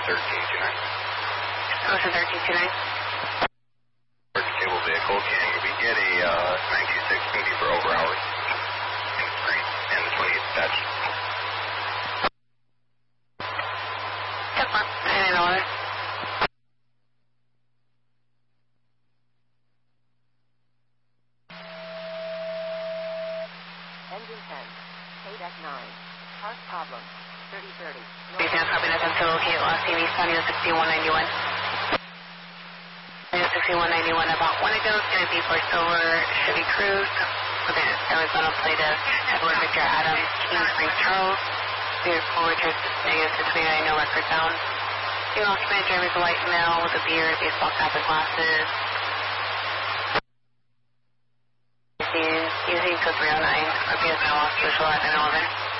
Ocean 1329. Cable vehicle, can we get a 926 movie for over hours? And the 20th dispatch. Yep, $9. Engine 10, KDEC 9, heart problem, 3030. Please now copy that to locate Los Angeles, Sunny 6191. 6191 about 1 ago, it's going to be for Silver Chevy Cruise. With an Arizona plate of Edward Victor Adams, King Spring Charles. Vehicle returns to -629, no record found. The occupant driver is a white male with a beard, baseball cap, and glasses. Using code 309, RPS now lost visual at 911.